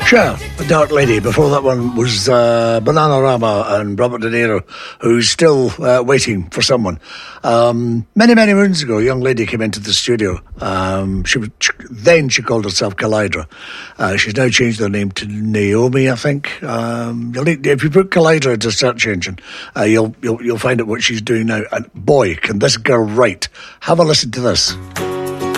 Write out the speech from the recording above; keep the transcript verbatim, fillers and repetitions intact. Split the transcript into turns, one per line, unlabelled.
Sure, a Dark Lady. Before that one was uh, Bananarama and Robert De Niro, who's still uh, waiting for someone. Um, many, many moons ago, a young lady came into the studio. Um, she was, then she called herself Kalidra. Uh, she's now changed her name to Naomi, I think. Um, you'll need, if you put Kalidra into a search engine, uh, you'll, you'll you'll find out what she's doing now. And boy, can this girl write. Have a listen to this.